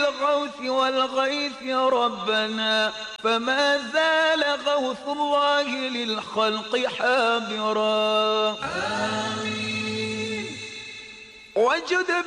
بالغوث والغيث ربنا، فما زال غوث الله للخلق حاضرا. آمين. وجد